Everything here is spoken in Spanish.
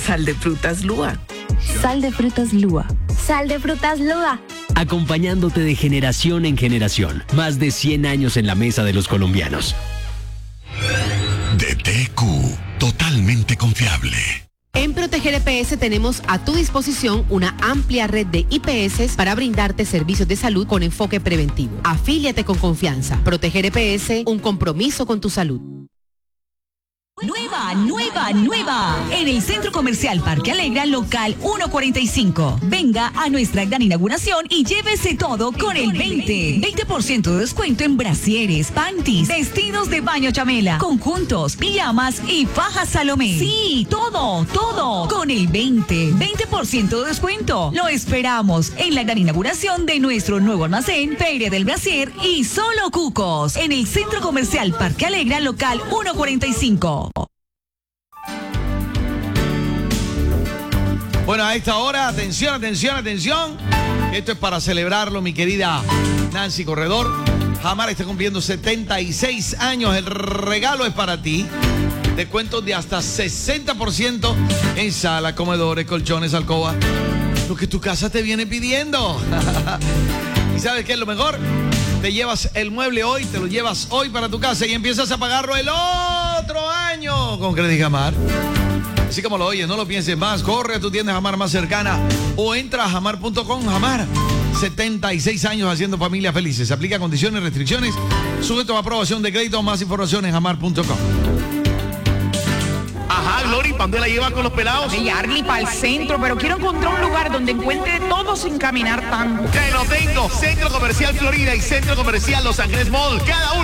Sal de frutas Lúa. Sal de frutas Lúa. Sal de frutas Lúa. Acompañándote de generación en generación. Más de 100 años en la mesa de los colombianos. DTQ, totalmente confiable. En Proteger EPS tenemos a tu disposición una amplia red de IPS para brindarte servicios de salud con enfoque preventivo. Afíliate con confianza. Proteger EPS, un compromiso con tu salud. Nueva. En el Centro Comercial Parque Alegra, local 145. Venga a nuestra gran inauguración y llévese todo con el 20% de descuento en brasieres, panties, vestidos de baño chamela, conjuntos, pijamas y fajas Salomé. Sí, todo con el 20% de descuento. Lo esperamos en la gran inauguración de nuestro nuevo almacén, Feria del Brasier y Solo Cucos. En el Centro Comercial Parque Alegra, local 145. Bueno, a esta hora, atención. Esto es para celebrarlo, mi querida Nancy Corredor. Jamar está cumpliendo 76 años. El regalo es para ti. Descuentos de hasta 60% en sala, comedores, colchones, alcoba. Lo que tu casa te viene pidiendo. ¿Y sabes qué es lo mejor? Te llevas el mueble hoy, te lo llevas hoy para tu casa y empiezas a pagarlo el otro año con Credit Jamar. Así como lo oyes, no lo pienses más. Corre a tu tienda Jamar más cercana o entra a jamar.com. Jamar, 76 años haciendo familias felices. Aplica condiciones y restricciones. Sujeto a aprobación de crédito. Más información en jamar.com. Ajá, Glory, ¿para dónde la lleva con los pelados? Sí, Arly, para el centro, pero quiero encontrar un lugar donde encuentre todo sin caminar tanto. Ya lo tengo. Centro Comercial Florida y Centro Comercial Los Ángeles Mall. Cada uno